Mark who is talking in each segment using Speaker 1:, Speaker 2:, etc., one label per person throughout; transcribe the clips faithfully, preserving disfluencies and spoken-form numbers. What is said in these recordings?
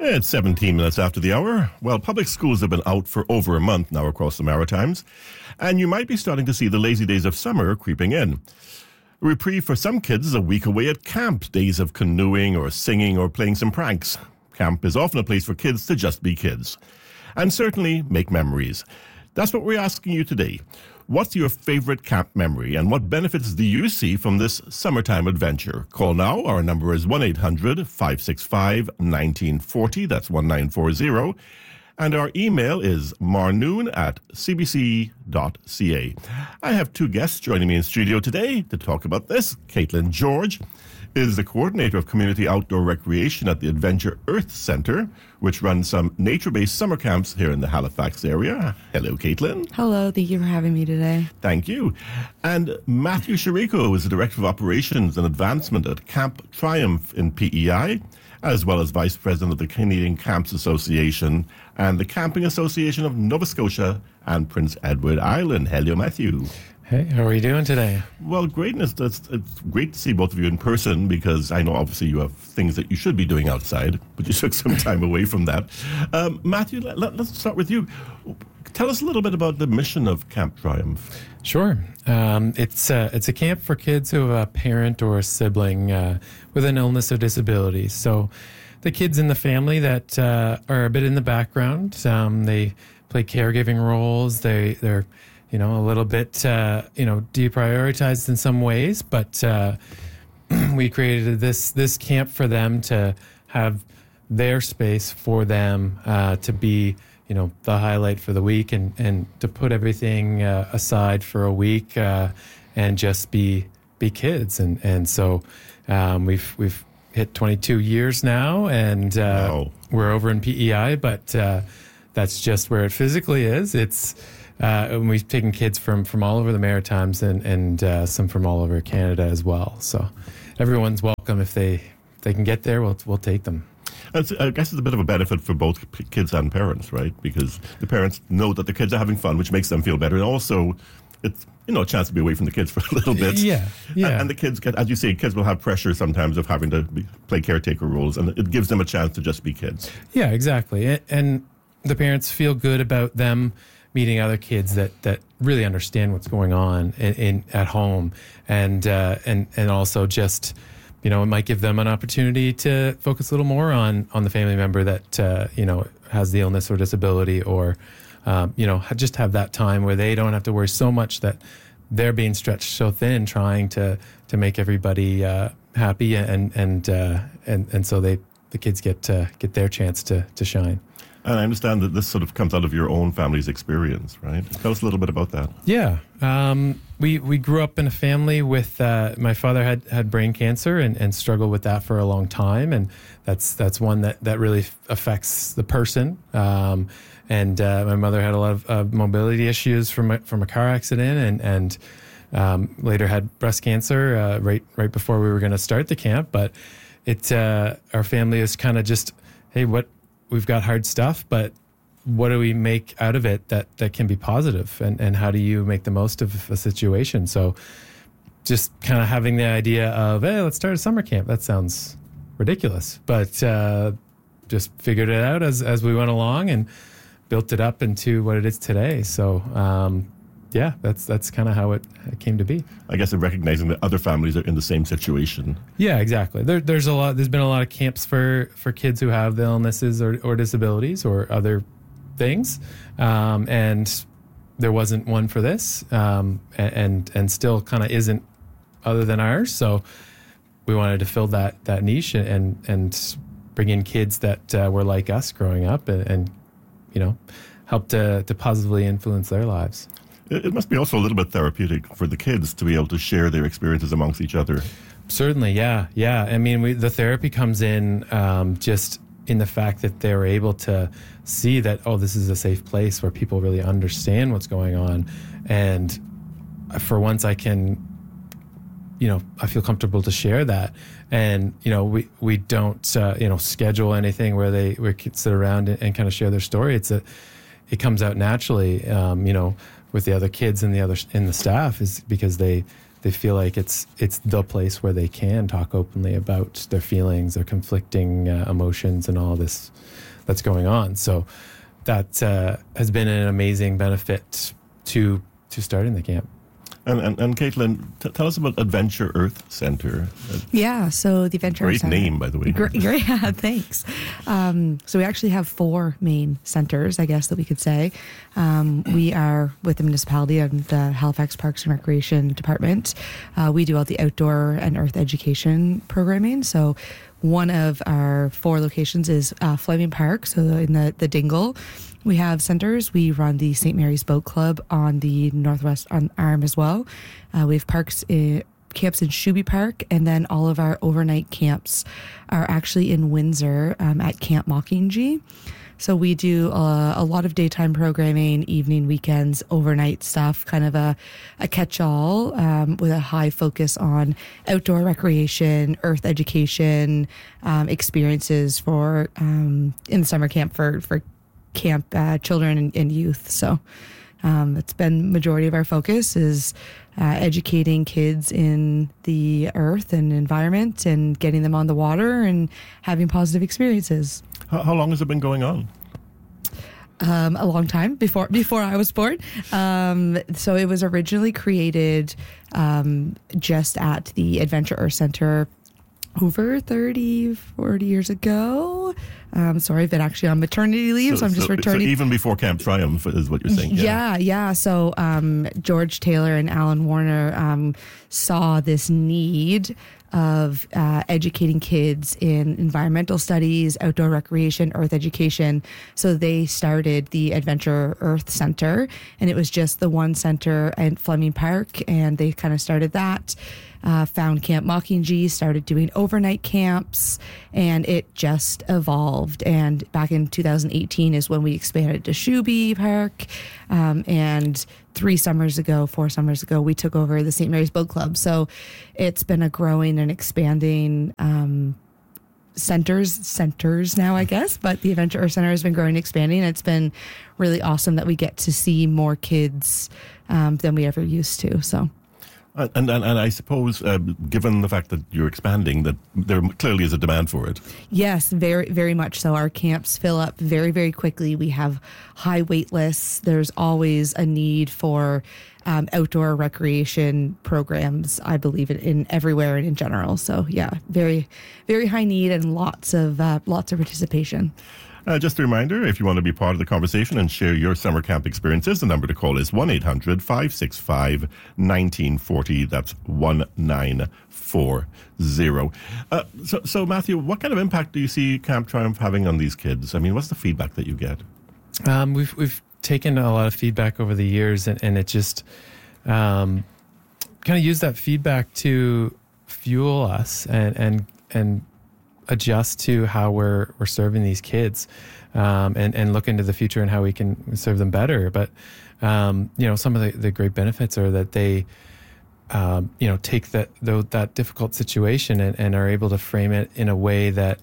Speaker 1: It's seventeen minutes after the hour. Well, public schools have been out for over a month now across the Maritimes, and you might be starting to see the lazy days of summer creeping in. A reprieve for some kids is a week away at camp, days of canoeing or singing or playing some pranks. Camp is often a place for kids to just be kids, and certainly make memories. That's what we're asking you today. What's your favorite camp memory, and what benefits do you see from this summertime adventure? Call now. Our number is one eight hundred five six five one nine four zero. That's one nine four zero. And our email is marnoon at c b c dot c a. I have two guests joining me in studio today to talk about this. Caitlin George is the coordinator of community outdoor recreation at the Adventure Earth Centre, which runs some nature-based summer camps here in the Halifax area. Hello, Caitlin.
Speaker 2: Hello, thank you for having me today.
Speaker 1: Thank you. And Matthew Shiriko is the Director of Operations and Advancement at Camp Triumph in P E I, as well as Vice President of the Canadian Camps Association and the Camping Association of Nova Scotia and Prince Edward Island. Hello, Matthew.
Speaker 3: Hey, how are you doing today?
Speaker 1: Well, great. It's, it's, it's great to see both of you in person, because I know obviously you have things that you should be doing outside, but you took some time away from that. Um, Matthew, let, let, let's start with you. Tell us a little bit about the mission of Camp Triumph.
Speaker 3: Sure. Um, it's, uh, it's a camp for kids who have a parent or a sibling uh, with an illness or disability. So the kids in the family that uh, are a bit in the background, um, they play caregiving roles. They, they're you know, a little bit, uh, you know, deprioritized in some ways, but uh, we created this this camp for them to have their space for them uh, to be, you know, the highlight for the week, and, and to put everything uh, aside for a week uh, and just be be kids. And and so um, we've we've hit twenty-two years now, and uh,
Speaker 1: wow.
Speaker 3: We're over in P E I, but uh, that's just where it physically is. It's Uh, and we've taken kids from, from all over the Maritimes and, and uh, some from all over Canada as well. So everyone's welcome. If they if they can get there, we'll we'll take them.
Speaker 1: It's, I guess it's a bit of a benefit for both p- kids and parents, right? Because the parents know that the kids are having fun, which makes them feel better. And also, it's, you know, a chance to be away from the kids for a little bit.
Speaker 3: Yeah, yeah.
Speaker 1: And, and the kids get, as you say, kids will have pressure sometimes of having to be, play caretaker roles, and it gives them a chance to just be kids.
Speaker 3: Yeah, exactly. And, and the parents feel good about them meeting other kids that, that really understand what's going on in, in at home, and uh, and and also just, you know, it might give them an opportunity to focus a little more on on the family member that uh, you know, has the illness or disability, or um, you know, just have that time where they don't have to worry so much that they're being stretched so thin trying to to make everybody uh, happy, and and uh, and and so they the kids get uh, get their chance to to shine.
Speaker 1: And I understand that this sort of comes out of your own family's experience, right? Tell us a little bit about that.
Speaker 3: Yeah. Um, we, we grew up in a family with, uh, my father had, had brain cancer and, and struggled with that for a long time. And that's that's one that, that really f- affects the person. Um, and uh, my mother had a lot of uh, mobility issues from a, from a car accident, and, and um, later had breast cancer uh, right right before we were going to start the camp. But it uh, our family is kind of just, hey, what, we've got hard stuff, but what do we make out of it that, that can be positive? And, and how do you make the most of a situation? So just kind of having the idea of, hey, let's start a summer camp. That sounds ridiculous, but uh, just figured it out as, as we went along and built it up into what it is today. So um, yeah, that's that's kind of how it, it came to be.
Speaker 1: I guess in recognizing that other families are in the same situation.
Speaker 3: Yeah, exactly. There, there's a lot. There's been a lot of camps for, for kids who have the illnesses or, or disabilities or other things, um, and there wasn't one for this, um, and and still kind of isn't, other than ours. So we wanted to fill that that niche and and bring in kids that uh, were like us growing up, and, and you know, help to to positively influence their lives.
Speaker 1: It must be also a little bit therapeutic for the kids to be able to share their experiences amongst each other.
Speaker 3: Certainly, yeah, yeah. I mean, we, the therapy comes in um, just in the fact that they're able to see that, oh, this is a safe place where people really understand what's going on. And for once I can, you know, I feel comfortable to share that. And, you know, we, we don't, uh, you know, schedule anything where they where kids sit around and, and kind of share their story. It's a, it comes out naturally, um, you know, with the other kids and the other in the staff, is because they they feel like it's it's the place where they can talk openly about their feelings, their conflicting uh, emotions, and all this that's going on. So that uh, has been an amazing benefit to to starting the camp.
Speaker 1: And, and, and Caitlin, t- tell us about Adventure Earth Center.
Speaker 2: Yeah, so the Adventure
Speaker 1: Great
Speaker 2: Earth Center.
Speaker 1: name, by the way.
Speaker 2: Great, great yeah, thanks. Um, so we actually have four main centers, I guess, that we could say. Um, we are with the municipality and the Halifax Parks and Recreation Department. Uh, we do all the outdoor and earth education programming. So one of our four locations is uh, Fleming Park, so in the, the Dingle. We have centers. We run the Saint Mary's Boat Club on the Northwest Arm as well. Uh, we have parks in, camps in Shuby Park, and then all of our overnight camps are actually in Windsor um, at Camp Mockingjay. So we do uh, a lot of daytime programming, evening, weekends, overnight stuff, kind of a, a catch-all um, with a high focus on outdoor recreation, earth education, um, experiences for um, in the summer camp for, for camp uh, children and, and youth. So um, it's been majority of our focus is uh, educating kids in the earth and environment and getting them on the water and having positive experiences.
Speaker 1: How, how long has it been going on?
Speaker 2: Um, a long time before before I was born. Um, so it was originally created um, just at the Adventure Earth Center over thirty, forty years ago. Um, sorry, I've been actually on maternity leave, so, so I'm just
Speaker 1: so,
Speaker 2: returning.
Speaker 1: So even before Camp Triumph is what you're saying?
Speaker 2: Yeah, yeah. yeah. So um, George Taylor and Alan Warner um, saw this need of uh, educating kids in environmental studies, outdoor recreation, earth education. So they started the Adventure Earth Center, and it was just the one center at Fleming Park, and they kind of started that. Uh, found Camp Mockingjay, started doing overnight camps, and it just evolved. And back in two thousand eighteen is when we expanded to Shuby Park. Um, and three summers ago, four summers ago, we took over the Saint Mary's Boat Club. So it's been a growing and expanding um, centers, centers now, I guess. But the Adventure Earth Center has been growing and expanding. It's been really awesome that we get to see more kids um, than we ever used to. So.
Speaker 1: And, and and I suppose, uh, given the fact that you're expanding, that there clearly is a demand for it.
Speaker 2: Yes, very, very much so. Our camps fill up very, very quickly. We have high wait lists. There's always a need for um, outdoor recreation programs, I believe, in, in everywhere and in general. So, yeah, very, very high need and lots of uh, lots of participation.
Speaker 1: Uh, just a reminder, if you want to be part of the conversation and share your summer camp experiences, the number to call is one eight hundred, five six five, one nine four zero. That's one nine four zero. Uh, so, so, Matthew, what kind of impact do you see Camp Triumph having on these kids? I mean, what's the feedback that you get?
Speaker 3: Um, we've we've taken a lot of feedback over the years, and, and it just um, kind of used that feedback to fuel us and and and. adjust to how we're we're serving these kids, um, and and look into the future and how we can serve them better. But um, you know, some of the, the great benefits are that they, um, you know, take that the, that difficult situation and, and are able to frame it in a way that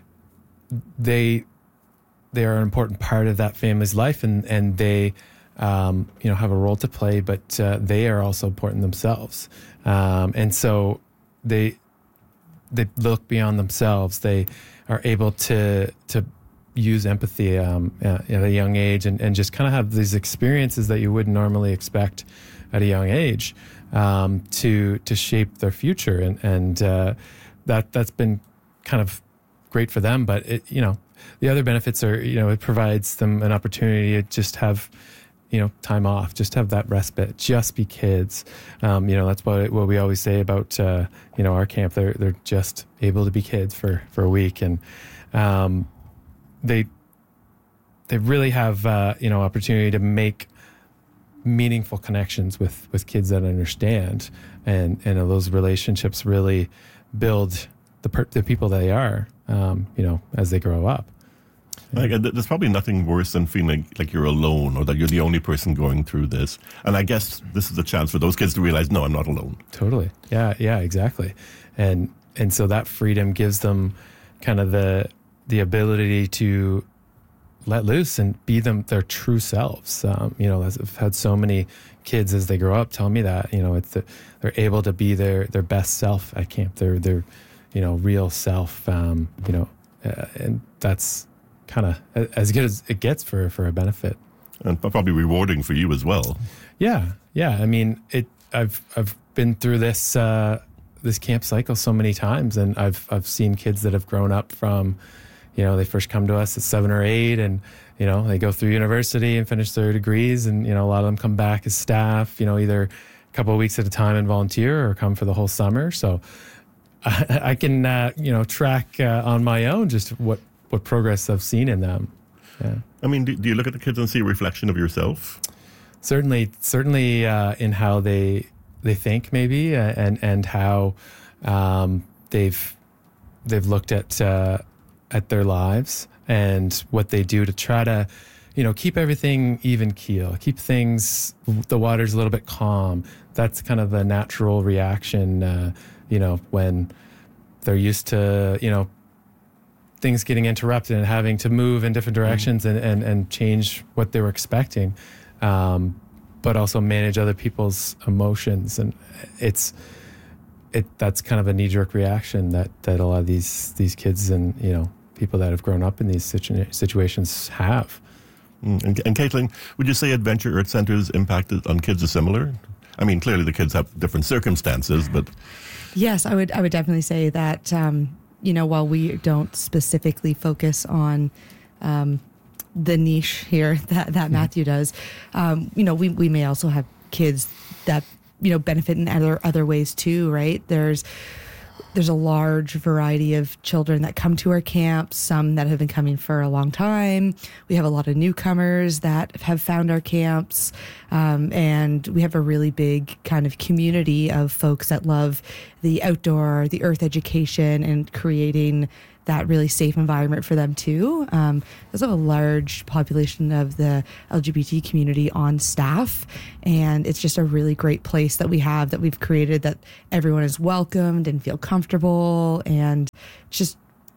Speaker 3: they they are an important part of that family's life, and and they um, you know have a role to play, but uh, they are also important themselves, um, and so they. They look beyond themselves. They are able to to use empathy um, at a young age, and, and just kind of have these experiences that you wouldn't normally expect at a young age um, to to shape their future, and and uh, that that's been kind of great for them. But it, you know, the other benefits are, you know, it provides them an opportunity to just have, you know, time off, just have that respite, just be kids. Um, you know, that's what what we always say about, uh, you know, our camp. They're they're just able to be kids for, for a week. And um, they they really have, uh, you know, opportunity to make meaningful connections with, with kids that understand. And, and those relationships really build the, per- the people they are, um, you know, as they grow up.
Speaker 1: Like, there's probably nothing worse than feeling like you're alone or that you're the only person going through this. And I guess this is a chance for those kids to realize, no, I'm not alone.
Speaker 3: Totally. Yeah, yeah, exactly. And and so that freedom gives them kind of the the ability to let loose and be them their true selves. Um, you know, I've had so many kids as they grow up tell me that, you know, it's the, they're able to be their, their best self at camp. They're, they're, you know, real self, um, you know, uh, and that's kind of as good as it gets for, for a benefit.
Speaker 1: And probably rewarding for you as well.
Speaker 3: Yeah. Yeah. I mean, it, I've, I've been through this, uh, this camp cycle so many times, and I've, I've seen kids that have grown up from, you know, they first come to us at seven or eight, and, you know, they go through university and finish their degrees. And, you know, a lot of them come back as staff, you know, either a couple of weeks at a time and volunteer, or come for the whole summer. So I, I can, uh, you know, track uh, on my own just what, what progress I've seen in them. Yeah.
Speaker 1: I mean, do, do you look at the kids and see a reflection of yourself?
Speaker 3: Certainly, certainly uh, in how they they think, maybe, uh, and and how um, they've they've looked at uh, at their lives and what they do to try to, you know, keep everything even keel, keep things, the water's a little bit calm. That's kind of a natural reaction, uh, you know, when they're used to, you know, things getting interrupted and having to move in different directions mm-hmm. and, and, and change what they were expecting, um, but also manage other people's emotions. And it's, it, that's kind of a knee-jerk reaction that, that a lot of these, these kids and, you know, people that have grown up in these situ- situations have.
Speaker 1: Mm. And, and Caitlin, would you say Adventure Earth Center's impact on kids is similar? I mean, clearly the kids have different circumstances, but...
Speaker 2: Yes, I would I would definitely say that, um, you know, while we don't specifically focus on um, the niche here that, that Matthew does, um, you know, we, we may also have kids that, you know, benefit in other other ways too, right? There's there's a large variety of children that come to our camps, some that have been coming for a long time. We have a lot of newcomers that have found our camps. Um, and we have a really big kind of community of folks that love the outdoor, the earth education, and creating that really safe environment for them too. Um, there's a large population of the L G B T community on staff, and it's just a really great place that we have, that we've created, that everyone is welcomed and feel comfortable, and just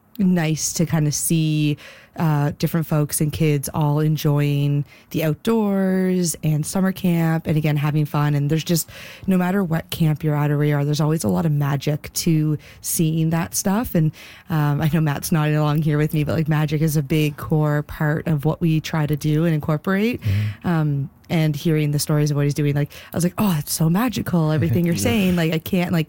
Speaker 2: nice to kind of see uh, different folks and kids all enjoying the outdoors and summer camp, and again, having fun. And there's just, no matter what camp you're at or where you are, there's always a lot of magic to seeing that stuff. And um, I know Matt's nodding along here with me, but like magic is a big core part of what we try to do and incorporate. Mm-hmm. Um, and hearing the stories of what he's doing, like, I was like, oh, it's so magical, everything you're yeah. saying. Like, I can't, like,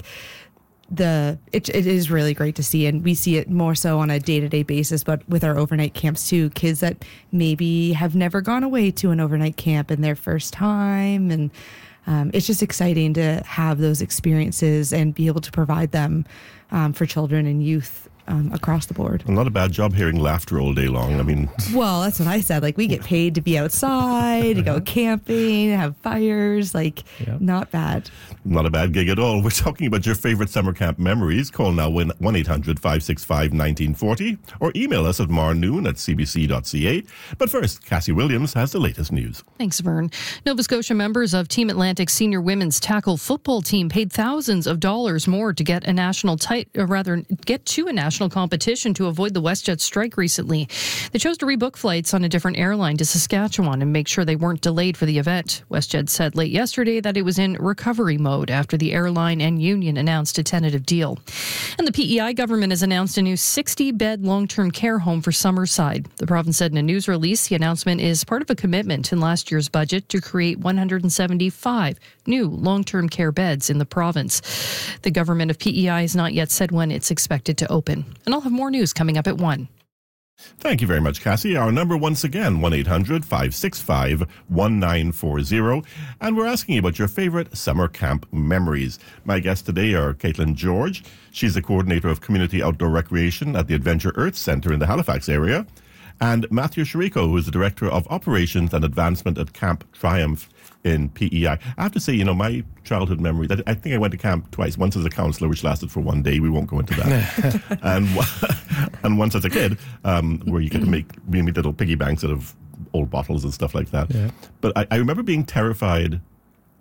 Speaker 2: the it, it is really great to see, and we see it more so on a day-to-day basis, but with our overnight camps too, kids that maybe have never gone away to an overnight camp in their first time, and um, it's just exciting to have those experiences and be able to provide them um, for children and youth um, across the board.
Speaker 1: Not a bad job hearing laughter all day long. I mean,
Speaker 2: well, that's what I said. Like, we get paid to be outside, to go camping, have fires. Like, yep. Not bad.
Speaker 1: Not a bad gig at all. We're talking about your favorite summer camp memories. Call now one eight hundred five six five one nine four zero or email us at marnoon at c b c dot c a. But first, Cassie Williams has the latest news.
Speaker 4: Thanks, Vern. Nova Scotia members of Team Atlantic's senior women's tackle football team paid thousands of dollars more to get a national tit- or rather get to a national competition to avoid the WestJet strike recently. They chose to rebook flights on a different airline to Saskatchewan and make sure they weren't delayed for the event. WestJet said late yesterday that it was in recovery mode after the airline and union announced a tentative deal. And the P E I government has announced a new sixty-bed long-term care home for Summerside. The province said in a news release the announcement is part of a commitment in last year's budget to create one hundred seventy-five new long-term care beds in the province. The government of P E I has not yet said when it's expected to open. And I'll have more news coming up at one.
Speaker 1: Thank you very much, Cassie. Our number once again, one eight hundred five six five one nine four zero. And we're asking you about your favorite summer camp memories. My guests today are Caitlin George. She's the coordinator of community outdoor recreation at the Adventure Earth Centre in the Halifax area. And Matthew Shiriko, who is the director of operations and advancement at Camp Triumph in P E I. I have to say, you know, my childhood memory, I think I went to camp twice, once as a counselor, which lasted for one day. We won't go into that. and and once as a kid, um, where you get to make, we made little piggy banks out of old bottles and stuff like that. Yeah. But I, I remember being terrified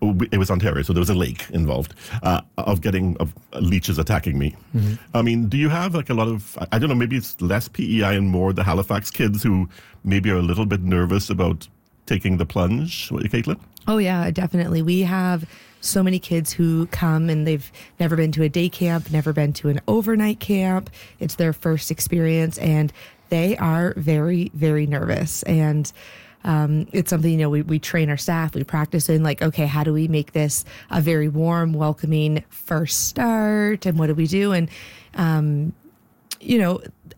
Speaker 1: it was Ontario, so there was a lake involved, uh, of getting of leeches attacking me. Mm-hmm. I mean, do you have like a lot of, I don't know, maybe it's less P E I and more the Halifax kids who maybe are a little bit nervous about taking the plunge, Caitlin?
Speaker 2: Oh, yeah, definitely. We have so many kids who come and they've never been to a day camp, never been to an overnight camp. It's their first experience, and they are very, very nervous. And um, it's something, you know, we, we train our staff, we practice in like, okay, how do we make this a very warm, welcoming first start? And what do we do? And, um, you know,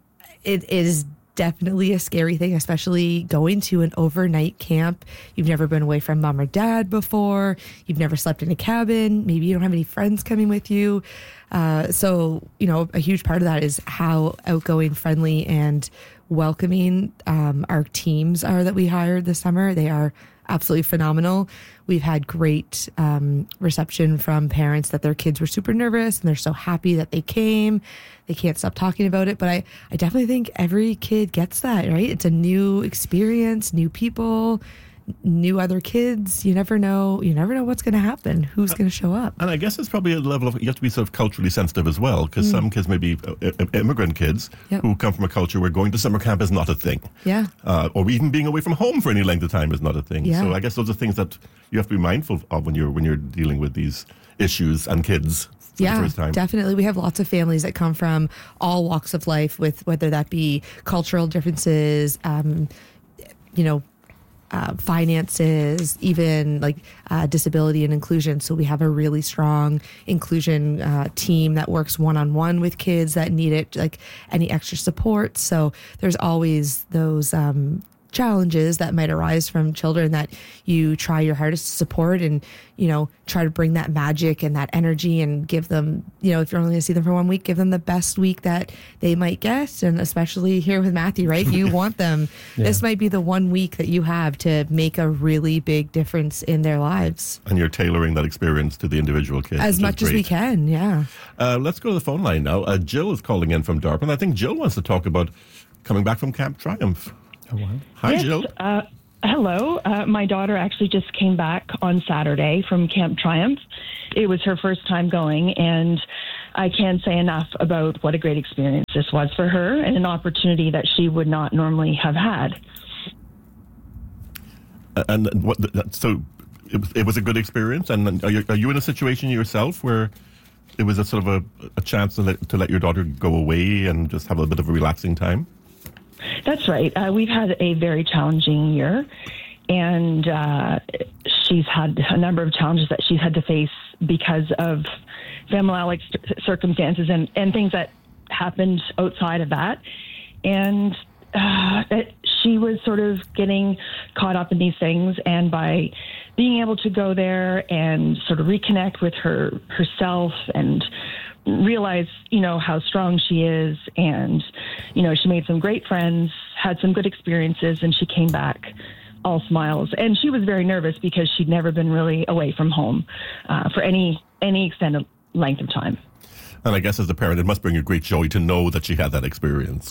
Speaker 2: it is definitely a scary thing, especially going to an overnight camp. You've never been away from mom or dad before. You've never slept in a cabin. Maybe you don't have any friends coming with you. Uh, so, you know, a huge part of that is how outgoing, friendly, and welcoming um, our teams are that we hired this summer. They are absolutely phenomenal. We've had great um, reception from parents that their kids were super nervous and they're so happy that they came. They can't stop talking about it. But I, I definitely think every kid gets that, right? It's a new experience, new people, new other kids. You never know. You never know what's going to happen, who's going to show up.
Speaker 1: And I guess it's probably a level of, you have to be sort of culturally sensitive as well, because mm. some kids may be uh, immigrant kids yep. who come from a culture where going to summer camp is not a thing.
Speaker 2: Yeah.
Speaker 1: Uh, or even being away from home for any length of time is not a thing.
Speaker 2: Yeah.
Speaker 1: So I guess those are things that you have to be mindful of when you're when you're dealing with these issues and kids. For
Speaker 2: yeah,
Speaker 1: the first time.
Speaker 2: Definitely. We have lots of families that come from all walks of life, with whether that be cultural differences, um, you know, Uh, finances, even like uh, disability and inclusion. So we have a really strong inclusion uh, team that works one-on-one with kids that need it, like any extra support. So there's always those um, challenges that might arise from children that you try your hardest to support and, you know, try to bring that magic and that energy and give them, you know, if you're only going to see them for one week, give them the best week that they might get. And especially here with Matthew, right? You want them, yeah. This might be the one week that you have to make a really big difference in their lives.
Speaker 1: And you're tailoring that experience to the individual kids.
Speaker 2: As much as we can, yeah.
Speaker 1: Uh, let's go to the phone line now. Uh, Jill is calling in from Dartmouth. I think Jill wants to talk about coming back from Camp Triumph.
Speaker 3: Oh, wow.
Speaker 1: Hi,
Speaker 5: yes,
Speaker 1: Jill.
Speaker 5: Uh, hello. Uh, my daughter actually just came back on Saturday from Camp Triumph. It was her first time going, and I can't say enough about what a great experience this was for her and an opportunity that she would not normally have had.
Speaker 1: Uh, and what? So it was, it was a good experience. And are you, are you in a situation yourself where it was a sort of a, a chance to let, to let your daughter go away and just have a bit of a relaxing time?
Speaker 5: That's right. Uh, we've had a very challenging year, and uh, she's had a number of challenges that she's had to face because of family circumstances and, and things that happened outside of that. And uh, it, she was sort of getting caught up in these things, and by being able to go there and sort of reconnect with her herself and realize, you know, how strong she is. And, you know, she made some great friends, had some good experiences, and she came back all smiles. And she was very nervous because she'd never been really away from home uh, for any any extended length of time.
Speaker 1: And I guess as a parent, it must bring you great joy to know that she had that experience.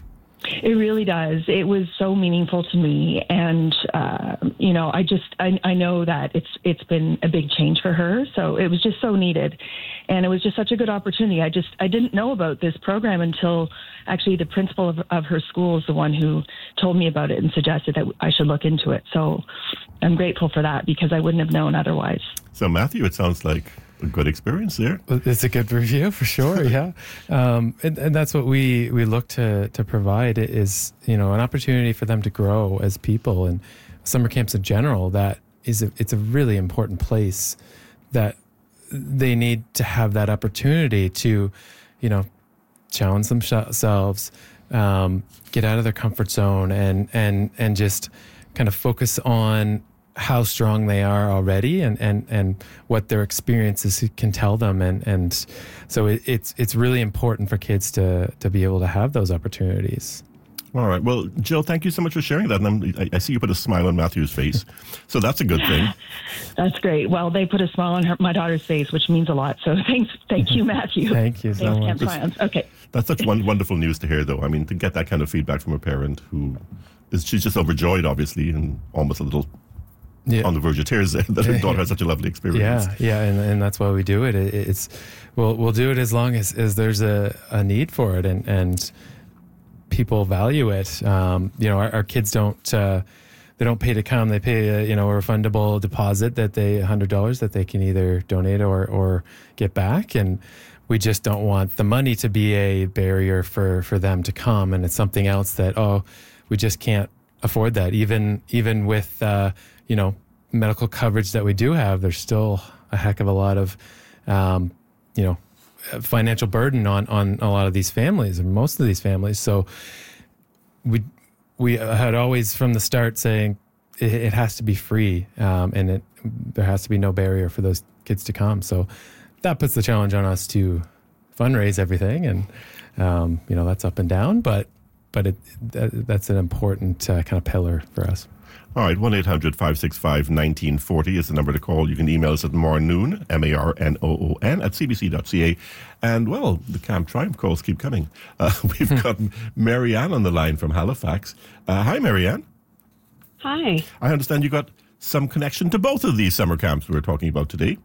Speaker 5: It really does. It was so meaningful to me, and uh, you know, I just I, I know that it's it's been a big change for her. So it was just so needed, and it was just such a good opportunity. I just I didn't know about this program until actually the principal of, of her school is the one who told me about it and suggested that I should look into it. So I'm grateful for that because I wouldn't have known otherwise.
Speaker 1: So Matthew, it sounds like a good experience there.
Speaker 3: It's a good review for sure. Yeah. Um, and, and that's what we, we look to, to provide is, you know, an opportunity for them to grow as people, and summer camps in general. That is, a, it's a really important place that they need to have that opportunity to, you know, challenge themselves, um, get out of their comfort zone, and, and, and just kind of focus on how strong they are already, and, and, and what their experiences can tell them. And, and so it, it's it's really important for kids to, to be able to have those opportunities.
Speaker 1: All right. Well, Jill, thank you so much for sharing that. And I'm, I, I see you put a smile on Matthew's face. So that's a good thing.
Speaker 5: That's great. Well, they put a smile on her, my daughter's face, which means a lot. So thanks. Thank you, Matthew.
Speaker 3: Thank you so much.
Speaker 5: Triumph. Okay.
Speaker 1: That's such one, wonderful news to hear, though. I mean, to get that kind of feedback from a parent who is, she's just overjoyed, obviously, and almost a little
Speaker 3: Yeah.
Speaker 1: on the verge of tears there, that her daughter had such a lovely experience.
Speaker 3: Yeah, yeah, and, and that's why we do it. it it's we'll we'll do it as long as, as there's a, a need for it, and, and people value it. Um, you know, our, our kids don't uh, they don't pay to come. They pay a, you know a refundable deposit that they one hundred dollars that they can either donate or or get back, and we just don't want the money to be a barrier for, for them to come. And it's something else that, oh, we just can't afford that. Even even with, uh, you know, medical coverage that we do have, there's still a heck of a lot of, um, you know, financial burden on, on a lot of these families, and most of these families. So we we had always from the start saying it, it has to be free, um, and it there has to be no barrier for those kids to come. So that puts the challenge on us to fundraise everything, and um, you know that's up and down, but but it, that, that's an important uh, kind of pillar for us.
Speaker 1: All right, one eight hundred five six five one nine four zero is the number to call. You can email us at marnoon, M A R N O O N, at c b c dot c a. And, well, the Camp Triumph calls keep coming. Uh, we've got Marianne on the line from Halifax. Uh, hi, Marianne.
Speaker 6: Hi.
Speaker 1: I understand you got some connection to both of these summer camps we were talking about today.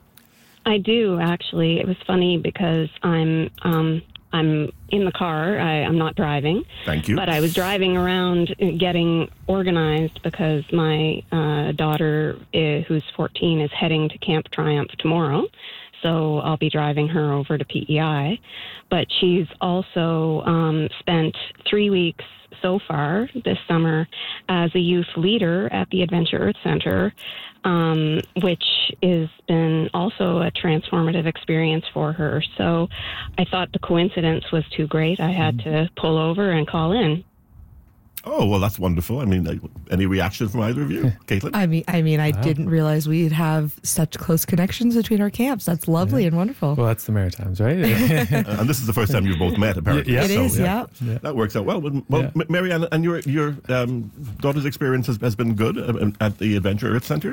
Speaker 6: I do, actually. It was funny because I'm um, I'm in the car. I, I'm not driving.
Speaker 1: Thank you.
Speaker 6: But I was driving around getting organized because my uh, daughter, uh, who's fourteen, is heading to Camp Triumph tomorrow. So I'll be driving her over to P E I. But she's also um, spent three weeks so far this summer as a youth leader at the Adventure Earth Center, um, which has been also a transformative experience for her. So I thought the coincidence was too great. I had to pull over and call in.
Speaker 1: Oh, well, that's wonderful. I mean, like, any reaction from either of you? Caitlin?
Speaker 2: I mean, I mean, I
Speaker 3: Wow.
Speaker 2: didn't realize we'd have such close connections between our camps. That's lovely and wonderful.
Speaker 3: Well, that's the Maritimes, right?
Speaker 1: Uh, and this is the first time you've both met, apparently.
Speaker 3: Yeah.
Speaker 2: It
Speaker 1: So,
Speaker 2: is, yeah.
Speaker 3: Yeah.
Speaker 1: That works out well. Well, well
Speaker 3: Yeah.
Speaker 1: M- Marianne, and your your um, daughter's experience has, has been good uh, at the Adventure Earth Center?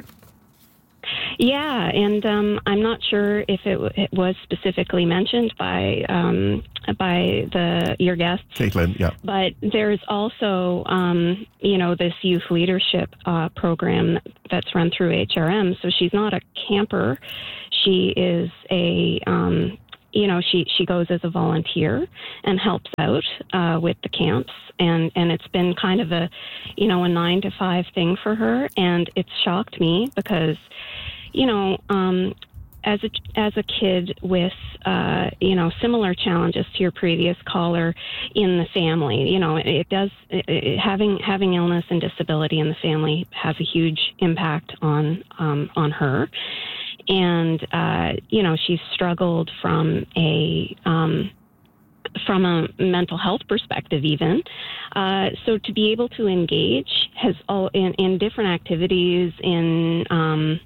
Speaker 6: Yeah, and um, I'm not sure if it, w- it was specifically mentioned by um, by the your guests.
Speaker 1: Caitlin, yeah.
Speaker 6: But there's also, um, you know, this youth leadership uh, program that's run through H R M. So she's not a camper. She is a, um, you know, she, she goes as a volunteer and helps out uh, with the camps. And, and it's been kind of a, you know, a nine to five thing for her. And it's shocked me because, you know, um, as a as a kid with uh, you know similar challenges to your previous caller in the family, you know, it, it does it, it, having having illness and disability in the family has a huge impact on um, on her, and uh, you know she's struggled from a um, from a mental health perspective even. Uh, so to be able to engage has all in, in different activities in um,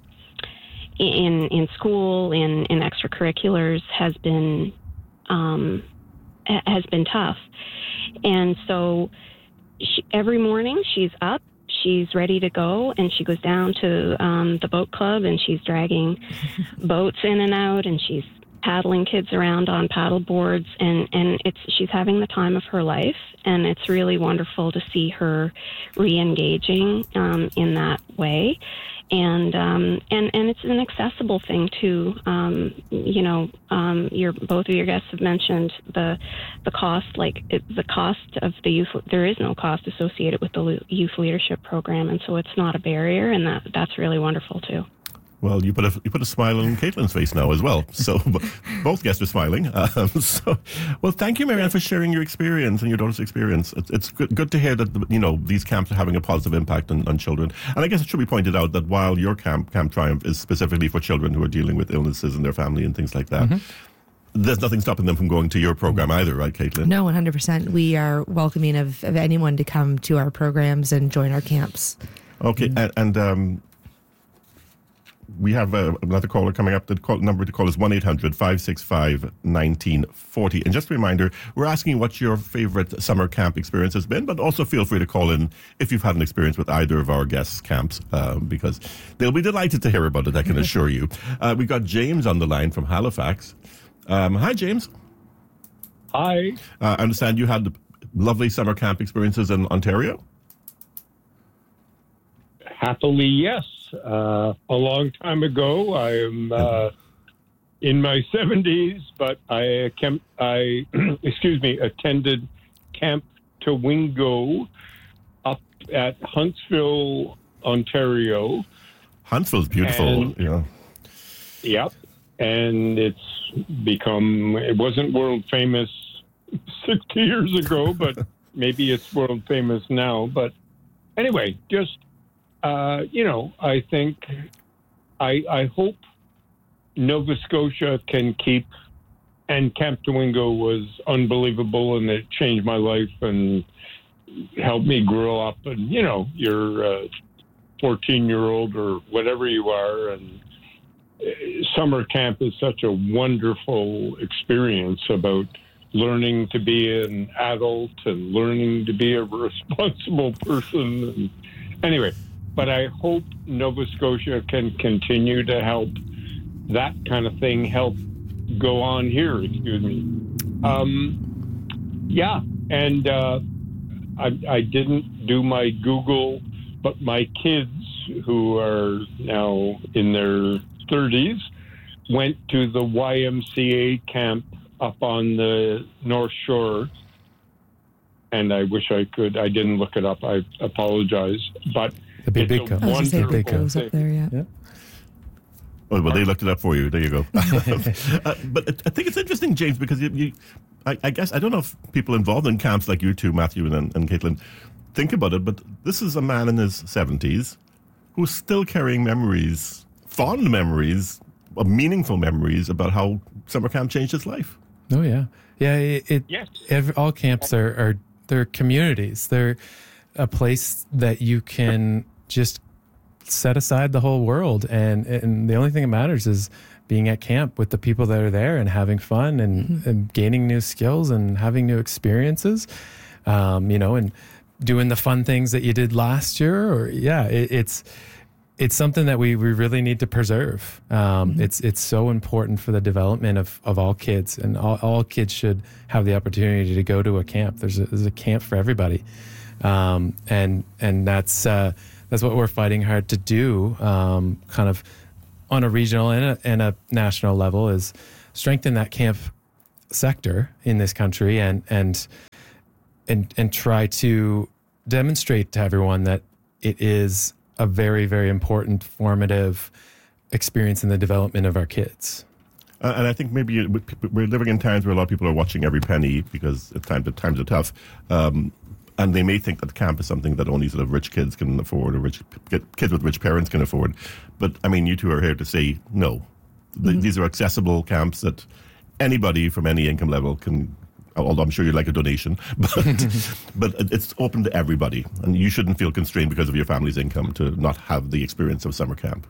Speaker 6: in in school, in, in extracurriculars has been um, has been tough. And so she, every morning she's up, she's ready to go, and she goes down to um, the boat club, and she's dragging boats in and out, and she's paddling kids around on paddle boards, and, and it's she's having the time of her life, and it's really wonderful to see her re-engaging um, in that way. And um, and and it's an accessible thing too. Um, you know, um, your both of your guests have mentioned the the cost. Like it, the cost of the youth, there is no cost associated with the youth leadership program, and so it's not a barrier, and that that's really wonderful too.
Speaker 1: Well, you put a you put a smile on Caitlin's face now as well. So both guests are smiling. Um, so, well, thank you, Marianne, for sharing your experience and your daughter's experience. It's, it's good, good to hear that you know these camps are having a positive impact on, on children. And I guess it should be pointed out that while your camp, Camp Triumph, is specifically for children who are dealing with illnesses in their family and things like that, mm-hmm. there's nothing stopping them from going to your program either, right, Caitlin?
Speaker 2: No, one hundred percent. We are welcoming of, of anyone to come to our programs and join our camps.
Speaker 1: Okay, mm-hmm. and. and um, we have uh, another caller coming up. The call, number to call is one eight hundred five six five one nine four zero. And just a reminder, we're asking what your favorite summer camp experience has been, but also feel free to call in if you've had an experience with either of our guests' camps, uh, because they'll be delighted to hear about it, I can assure you. Uh, we've got James on the line from Halifax. Um, hi, James.
Speaker 7: Hi.
Speaker 1: Uh, I understand you had lovely summer camp experiences in Ontario?
Speaker 7: Happily, yes. uh, a long time ago. I am uh, in my seventies, but I, cam- I excuse me, attended Camp Tawingo up at Huntsville, Ontario.
Speaker 1: Huntsville's beautiful.
Speaker 7: And-
Speaker 1: yeah.
Speaker 7: Yep. And it's become, it wasn't world famous sixty years ago, but maybe it's world famous now. But anyway, just, uh, you know, I think, I, I hope Nova Scotia can keep, and Camp Tawingo was unbelievable, and it changed my life and helped me grow up. And, you know, you're a fourteen-year-old or whatever you are, and summer camp is such a wonderful experience about learning to be an adult and learning to be a responsible person. And anyway, but I hope Nova Scotia can continue to help that kind of thing help go on here. Excuse me. Um, yeah, and uh, I, I didn't do my Google, but my kids, who are now in their thirties, went to the Y M C A camp up on the North Shore, and I wish I could. I didn't look it up. I apologize, but
Speaker 3: The
Speaker 7: it's a
Speaker 3: Bibico.
Speaker 2: I was gonna say
Speaker 7: wonderful
Speaker 2: it goes up
Speaker 7: thing.
Speaker 2: there, yeah.
Speaker 3: Yeah.
Speaker 1: Oh, well, they looked it up for you. There you go. uh, but I think it's interesting, James, because you, you I, I guess, I don't know if people involved in camps like you two, Matthew and, and Caitlin, think about it, but this is a man in his seventies who's still carrying memories, fond memories, of meaningful memories about how summer camp changed his life.
Speaker 3: Oh yeah, yeah. It, it
Speaker 7: Yes.
Speaker 3: every, all camps are, are they're communities. They're a place that you can just set aside the whole world, and and the only thing that matters is being at camp with the people that are there and having fun and, mm-hmm. and gaining new skills and having new experiences. Um, you know, and doing the fun things that you did last year, or yeah, it, it's. It's something that we, we really need to preserve. Um, mm-hmm. It's it's so important for the development of, of all kids, and all, all kids should have the opportunity to go to a camp. There's a, there's a camp for everybody, um, and and that's uh, that's what we're fighting hard to do, um, kind of on a regional and a, and a national level, is strengthen that camp sector in this country, and and and and try to demonstrate to everyone that it is a very, very important formative experience in the development of our kids.
Speaker 1: Uh, and I think maybe we're living in times where a lot of people are watching every penny because at times, at times are tough. Um, and they may think that camp is something that only sort of rich kids can afford, or rich kids with rich parents can afford. But, I mean, you two are here to say no. Mm-hmm. These are accessible camps that anybody from any income level can, although I'm sure you'd like a donation, but but it's open to everybody. And you shouldn't feel constrained because of your family's income to not have the experience of summer camp.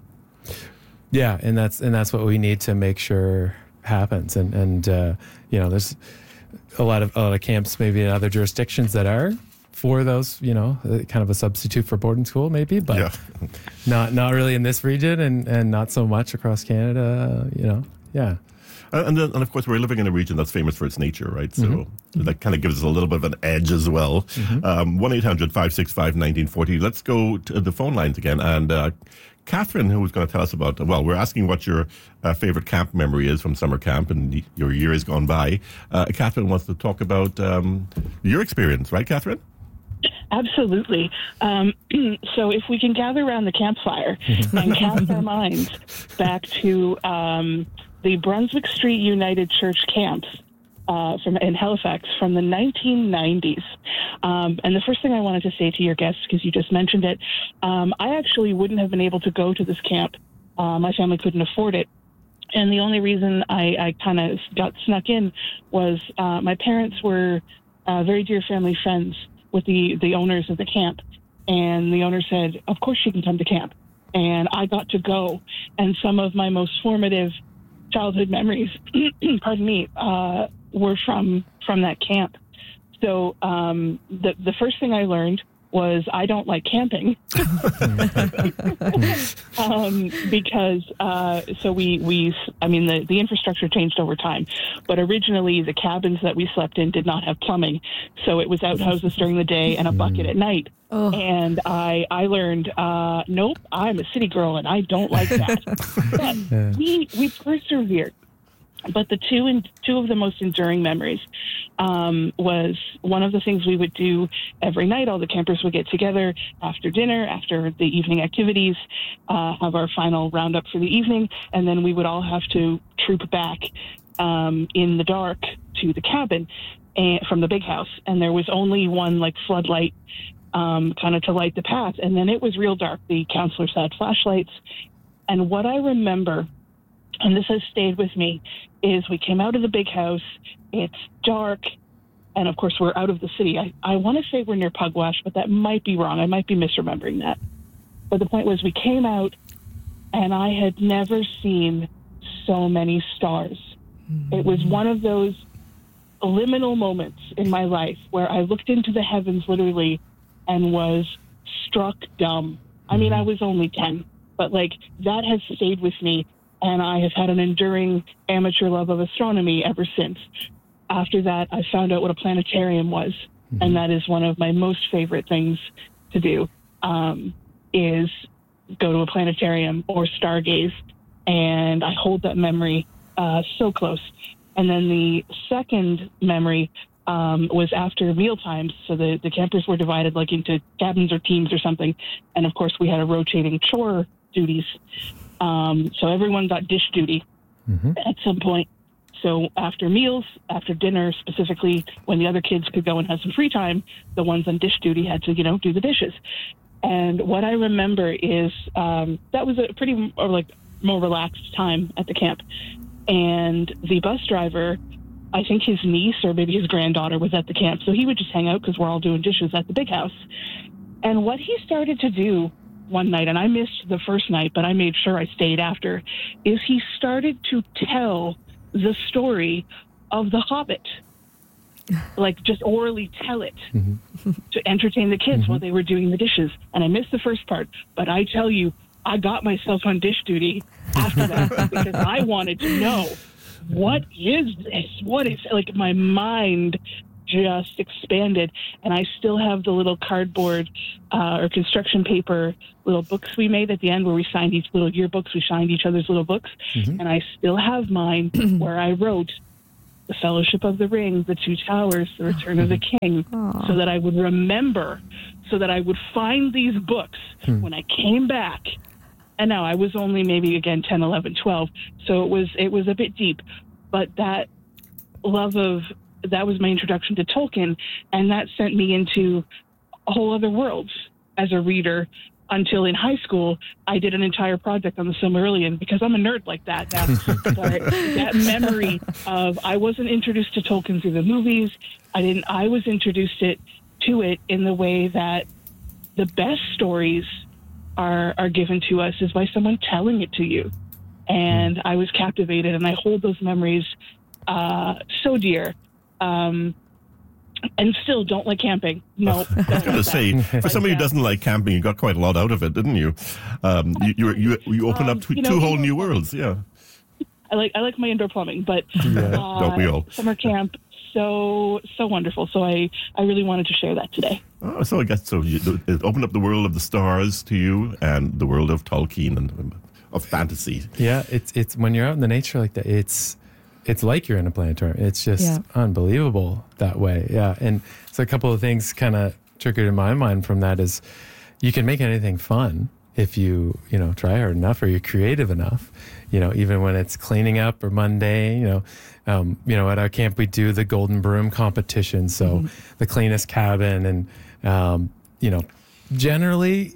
Speaker 3: Yeah, and that's and that's what we need to make sure happens. And, and uh, you know, there's a lot of, a lot of camps maybe in other jurisdictions that are for those, you know, kind of a substitute for boarding school maybe, but
Speaker 1: yeah.
Speaker 3: not not really in this region, and, and not so much across Canada, you know, yeah.
Speaker 1: And then, and of course, we're living in a region that's famous for its nature, right? So
Speaker 3: Mm-hmm.
Speaker 1: that kind of gives us a little bit of an edge as well.
Speaker 3: Mm-hmm.
Speaker 1: Um, one eight hundred five six five one nine four zero. Let's go to the phone lines again. And uh, Catherine, who was going to tell us about, well, we're asking what your uh, favorite camp memory is from summer camp, and your year has gone by. Uh, Catherine wants to talk about um, your experience, right, Catherine?
Speaker 8: Absolutely. Um, so if we can gather around the campfire and cast our minds back to um, the Brunswick Street United Church camps uh, from in Halifax from the nineteen nineties. Um, and the first thing I wanted to say to your guests, because you just mentioned it, um, I actually wouldn't have been able to go to this camp. Uh, my family couldn't afford it. And the only reason I, I kind of got snuck in was uh, my parents were uh, very dear family friends with the, the owners of the camp. And the owner said, of course she can come to camp. And I got to go. And some of my most formative childhood memories, pardon me, uh, were from, from that camp. So um, the, the first thing I learned was I don't like camping. um, because, uh, so we, we, I mean, the, the infrastructure changed over time, but originally the cabins that we slept in did not have plumbing. So it was outhouses during the day and a bucket at night.
Speaker 2: Oh.
Speaker 8: And I, I learned, uh, nope, I'm a city girl and I don't like that. But
Speaker 3: Yeah.
Speaker 8: we, we persevered. But the two and two of the most enduring memories um, was one of the things we would do every night. All the campers would get together after dinner, after the evening activities, uh, have our final roundup for the evening, and then we would all have to troop back um, in the dark to the cabin and, from the big house. And there was only one like floodlight um, kind of to light the path, and then it was real dark. The counselors had flashlights, and what I remember, and this has stayed with me, is we came out of the big house, it's dark, and of course we're out of the city. I, I want to say we're near Pugwash, but that might be wrong. I might be misremembering that. But the point was we came out, and I had never seen so many stars. Mm-hmm. It was one of those liminal moments in my life where I looked into the heavens literally and was struck dumb. I mean, I was only ten, but like that has stayed with me. And I have had an enduring amateur love of astronomy ever since. After that, I found out what a planetarium was. Mm-hmm. And that is one of my most favorite things to do, um, is go to a planetarium or stargaze. And I hold that memory uh, so close. And then the second memory um, was after meal times. So the, the campers were divided like into cabins or teams or something. And of course, we had a rotating chore duties. Um, so everyone got dish duty mm-hmm. at some point. So after meals, after dinner, specifically when the other kids could go and have some free time, the ones on dish duty had to, you know, do the dishes. And what I remember is um, that was a pretty or like more relaxed time at the camp. And the bus driver, I think his niece or maybe his granddaughter was at the camp. So he would just hang out because we're all doing dishes at the big house. And what he started to do one night, and I missed the first night, but I made sure I stayed after, is he started to tell the story of The Hobbit. Like, just orally tell it mm-hmm. to entertain the kids mm-hmm. while they were doing the dishes. And I missed the first part, but I tell you, I got myself on dish duty after that because I wanted to know, what is this? What is, like, my mind just expanded, and I still have the little cardboard uh, or construction paper little books we made at the end where we signed each little yearbooks. We signed each other's little books, mm-hmm. and I still have mine where I wrote The Fellowship of the Ring, The Two Towers, The Return of the King, Aww. So that I would remember, so that I would find these books hmm. when I came back. And now I was only maybe again ten, eleven, twelve, so it was it was a bit deep, but that love of that was my introduction to Tolkien, and that sent me into a whole other world as a reader until in high school, I did an entire project on the Silmarillion because I'm a nerd like that now. But that memory of I wasn't introduced to Tolkien through the movies. I didn't. I was introduced it to it in the way that the best stories are are given to us is by someone telling it to you. And I was captivated, and I hold those memories uh, so dear. Um, and still don't like camping. No.
Speaker 1: I was going to say, for somebody who doesn't like camping, you got quite a lot out of it, didn't you? Um, you, you, you, you opened um, up two, you know, two whole new worlds, yeah.
Speaker 8: I like I like my indoor plumbing, but
Speaker 1: yeah.
Speaker 8: uh,
Speaker 1: Don't we all?
Speaker 8: Summer camp, so so wonderful. So I, I really wanted to share that today.
Speaker 1: Oh, so I guess so. You, it opened up the world of the stars to you and the world of Tolkien and of fantasy.
Speaker 3: Yeah, it's it's when you're out in the nature like that, it's it's like you're in a planetarium. It's just
Speaker 2: yeah.
Speaker 3: unbelievable that way. Yeah, and so a couple of things kind of triggered in my mind from that is you can make anything fun if you, you know, try hard enough or you're creative enough, you know, even when it's cleaning up or mundane, you know, um, you know, at our camp, we do the Golden Broom competition. So mm-hmm. the cleanest cabin and, um, you know, generally,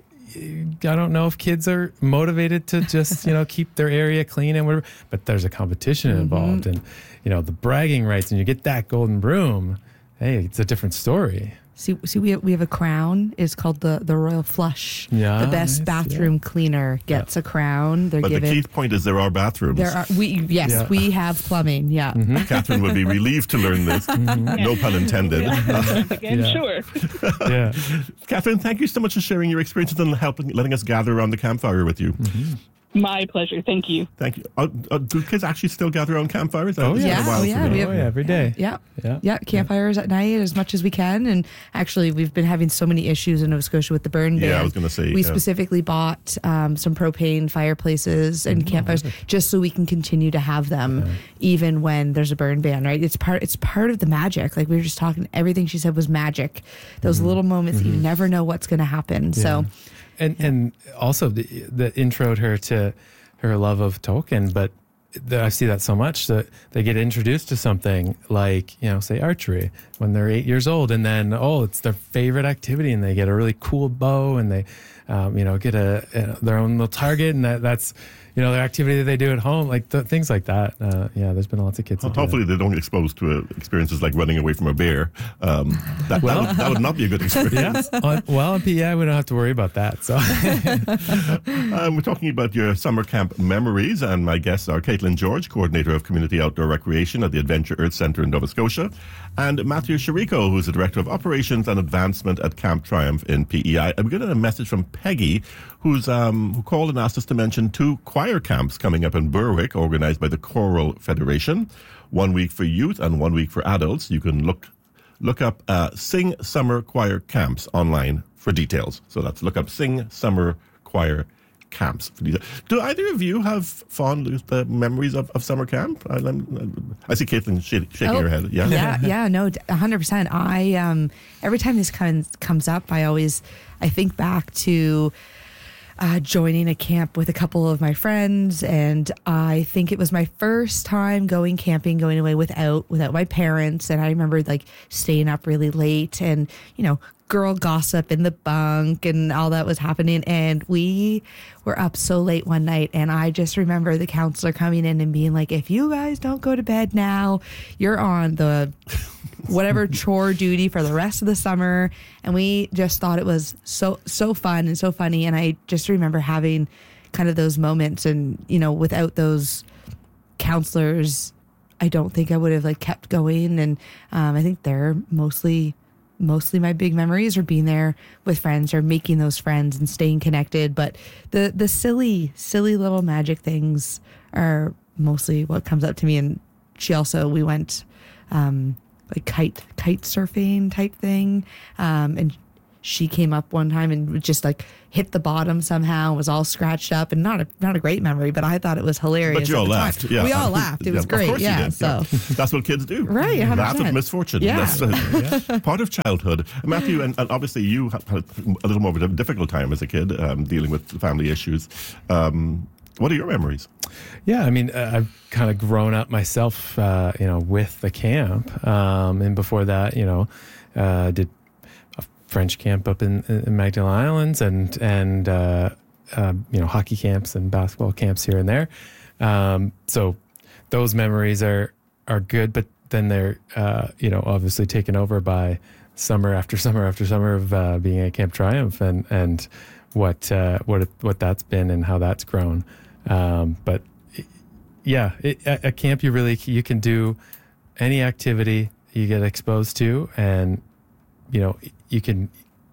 Speaker 3: I don't know if kids are motivated to just, you know, keep their area clean and whatever, but there's a competition mm-hmm. involved and, you know, the bragging rights and you get that Golden Broom. Hey, it's a different story.
Speaker 2: See, see, we have, we have a crown. It's called the, the Royal Flush.
Speaker 3: Yeah,
Speaker 2: the best
Speaker 3: nice,
Speaker 2: bathroom
Speaker 3: yeah.
Speaker 2: cleaner gets
Speaker 3: Yeah.
Speaker 2: a crown. They're
Speaker 1: But
Speaker 2: given.
Speaker 1: the key point is there are bathrooms.
Speaker 2: There are we yes
Speaker 3: Yeah.
Speaker 2: we have plumbing. Yeah.
Speaker 3: Mm-hmm.
Speaker 1: Catherine would be relieved to learn this. No pun intended.
Speaker 8: Again,
Speaker 3: Yeah.
Speaker 8: sure.
Speaker 3: Yeah.
Speaker 1: Catherine, thank you so much for sharing your experiences and helping, letting us gather around the campfire with you.
Speaker 8: My pleasure. Thank you.
Speaker 1: Thank you. Uh, uh, do kids actually still gather around campfires?
Speaker 3: Oh,
Speaker 1: It's
Speaker 3: yeah.
Speaker 1: been a while
Speaker 2: Oh, yeah,
Speaker 1: for me.
Speaker 2: we have-
Speaker 3: Oh, yeah, every day.
Speaker 2: Yeah.
Speaker 3: Yeah.
Speaker 2: Yeah, campfires at night as much as we can. And actually, we've been having so many issues in Nova Scotia with the burn ban.
Speaker 1: Yeah, I was gonna say,
Speaker 2: We
Speaker 1: yeah.
Speaker 2: specifically bought um, some propane fireplaces and campfires just so we can continue to have them even when there's a burn ban, right? It's part It's part of the magic. Like we were just talking, everything she said was magic. Those little moments that you never know what's going to happen. So,
Speaker 3: And and also the, the introed her to her love of Tolkien, but the, I see that so much that they get introduced to something like, you know, say archery when they're eight years old, and then oh, it's their favorite activity, and they get a really cool bow, and they, um, you know, get a, a their own little target, and that that's you know their activity that they do at home, like th- things like that. Uh, yeah, there's been lots of kids. That do
Speaker 1: Hopefully
Speaker 3: that.
Speaker 1: they don't get exposed to uh, experiences like running away from a bear. Um, that,
Speaker 3: Well-
Speaker 1: that, would, that would not be a good experience.
Speaker 3: Yeah. On, well, yeah, we don't have to worry about that. So.
Speaker 1: Um, we're talking about your summer camp memories, and my guests are Caitlin George, Coordinator of Community Outdoor Recreation at the Adventure Earth Centre in Nova Scotia, and Matthew Shiriko, who's the Director of Operations and Advancement at Camp Triumph in P E I. And we got a message from Peggy, who's um, who called and asked us to mention two choir camps coming up in Berwick, organized by the Choral Federation. One week for youth and one week for adults. You can look look up uh, Sing Summer Choir Camps online for details. So that's look up Sing Summer Choir Camps for details. Do either of you have fond uh, memories of, of summer camp? I, I'm- I see Caitlin sh- shaking
Speaker 2: Oh,
Speaker 1: her head. Yeah.
Speaker 2: yeah, yeah, no, a hundred percent. I um, every time this comes comes up, I always I think back to uh, joining a camp with a couple of my friends, and I think it was my first time going camping, going away without without my parents, and I remember like staying up really late, and you know, girl gossip in the bunk and all that was happening, and we were up so late one night, and I just remember the counselor coming in and being like, if you guys don't go to bed now, you're on the whatever chore duty for the rest of the summer. And we just thought it was so so fun and so funny, and I just remember having kind of those moments, and you know, without those counselors, I don't think I would have like kept going. And um, I think they're mostly mostly my big memories are being there with friends or making those friends and staying connected. But the the silly, silly little magic things are mostly what comes up to me. And she also, we went um, like kite kite surfing type thing. Um, and she came up one time and just like hit the bottom somehow, was all scratched up, and not a not a great memory, but I thought it was hilarious.
Speaker 1: But you
Speaker 2: at
Speaker 1: all
Speaker 2: the time.
Speaker 1: laughed. Yeah.
Speaker 2: We all laughed. It was
Speaker 1: Yeah,
Speaker 2: great.
Speaker 1: Of course
Speaker 2: yeah.
Speaker 1: you did.
Speaker 2: So
Speaker 1: That's what kids do.
Speaker 2: Right, one hundred
Speaker 1: Laugh at
Speaker 2: percent.
Speaker 1: misfortune.
Speaker 2: Yeah.
Speaker 1: That's uh, part of childhood. Matthew, and, and obviously you had a little more of a difficult time as a kid um, dealing with family issues. Um, what are your memories?
Speaker 3: Yeah, I mean, uh, I've kind of grown up myself, uh, you know, with the camp, um, and before that, you know, uh, did a French camp up in, in Magdalen Islands, and and uh, uh, you know, hockey camps and basketball camps here and there. Um, so those memories are are good, but then they're uh, you know, obviously taken over by summer after summer after summer of uh, being at Camp Triumph, and and what uh, what it, what that's been and how that's grown. Um, but yeah, it, at, at camp, you really, you can do any activity you get exposed to, and, you know, you can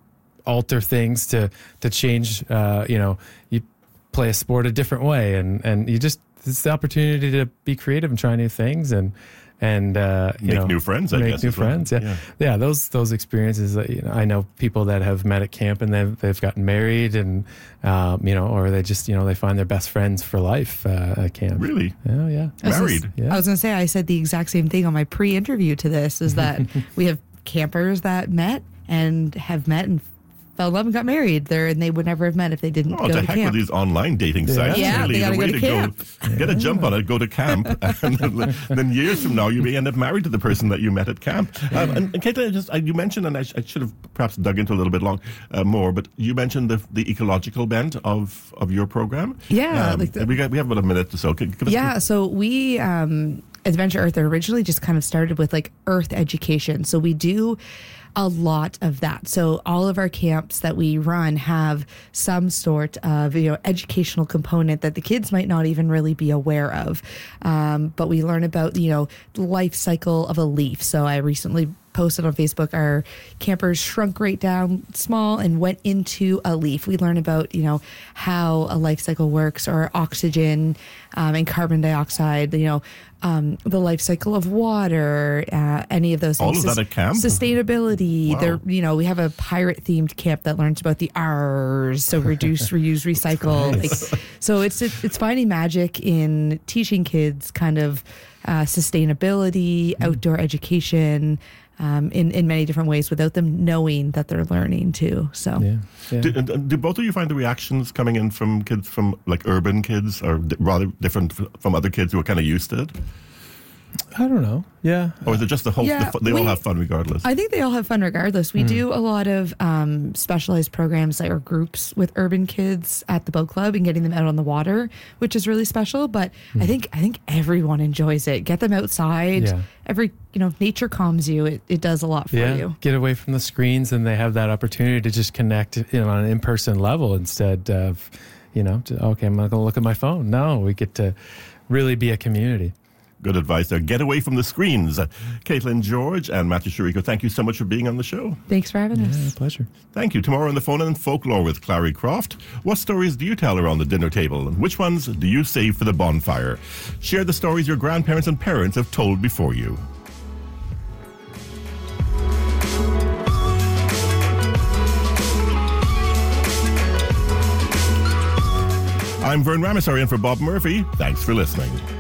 Speaker 3: alter things to, to change, uh, you know, you play a sport a different way, and, and you just, it's the opportunity to be creative and try new things, and, and, uh, you
Speaker 1: Make
Speaker 3: know,
Speaker 1: new friends, I
Speaker 3: make
Speaker 1: guess,
Speaker 3: new
Speaker 1: as well.
Speaker 3: friends. Yeah.
Speaker 1: Yeah.
Speaker 3: yeah. Those, those experiences, uh, you know, I know people that have met at camp and they've, they've gotten married, and, um, you know, or they just, you know, they find their best friends for life, uh, at camp.
Speaker 1: Really?
Speaker 3: Yeah. Yeah.
Speaker 2: I was
Speaker 1: Married?
Speaker 2: gonna-
Speaker 3: Yeah.
Speaker 2: I was going to say, I said the exact same thing on my pre-interview to this, is that we have campers that met and have met and fell in love and got married there, and they would never have met if they didn't
Speaker 1: Oh,
Speaker 2: go
Speaker 1: to
Speaker 2: to
Speaker 1: heck
Speaker 2: camp.
Speaker 1: with these online dating sites.
Speaker 2: Yeah,
Speaker 1: really,
Speaker 2: they gotta
Speaker 1: the way
Speaker 2: go to
Speaker 1: to
Speaker 2: camp.
Speaker 1: go, get a jump on it, go to camp, and then, then years from now you may end up married to the person that you met at camp. Um, and, and Caitlin, just, uh, you mentioned, and I, sh- I should have perhaps dug into a little bit long uh, more, but you mentioned the the ecological bent of, of your program.
Speaker 2: Yeah,
Speaker 1: Um,
Speaker 2: like the-
Speaker 1: we got we have about a minute or so. Give us
Speaker 2: Yeah, so we um Adventure Earth originally just kind of started with like earth education. So we do a lot of that. So all of our camps that we run have some sort of, you know, educational component that the kids might not even really be aware of. Um, but we learn about, you know, the life cycle of a leaf. So I recently posted on Facebook, our campers shrunk right down small and went into a leaf. We learn about, you know, how a life cycle works, or oxygen um, and carbon dioxide, you know, um, the life cycle of water, uh, any of those things.
Speaker 1: All of that at camp?
Speaker 2: Sustainability.
Speaker 1: Wow.
Speaker 2: There, you know, we have a pirate themed camp that learns about the R's, so reduce, reuse, recycle.
Speaker 3: Nice.
Speaker 2: Like, so it's it's finding magic in teaching kids kind of uh, sustainability, mm. outdoor education. Um, in, in many different ways without them knowing that they're learning too. So,
Speaker 3: Yeah. Yeah.
Speaker 1: Do, do both of you find the reactions coming in from kids from like urban kids are d- rather different f- from other kids who are kind of used to it?
Speaker 3: I don't know. Yeah.
Speaker 1: Or is it just the whole,
Speaker 2: Yeah,
Speaker 1: the, fu- they
Speaker 2: we-
Speaker 1: all have fun regardless?
Speaker 2: I think they all have fun regardless. We
Speaker 3: Mm.
Speaker 2: do a lot of um, specialized programs like or groups with urban kids at the boat club and getting them out on the water, which is really special. But I think I think everyone enjoys it. Get them outside.
Speaker 3: Yeah.
Speaker 2: Every you know, nature calms you. It it does a lot for
Speaker 3: Yeah.
Speaker 2: you.
Speaker 3: Get away from the screens, and they have that opportunity to just connect, you know, on an in-person level instead of, you know, to, okay, I'm not going to look at my phone. No, we get to really be a community.
Speaker 1: Good advice there. Get away from the screens. Uh, Caitlin George and Matthew Chirico, thank you so much for being on the show.
Speaker 2: Thanks for having us.
Speaker 3: Yeah, pleasure.
Speaker 1: Thank you. Tomorrow on the phone and folklore with Clary Croft. What stories do you tell around the dinner table? And which ones do you save for the bonfire? Share the stories your grandparents and parents have told before you. I'm Vern Ramasarian for Bob Murphy. Thanks for listening.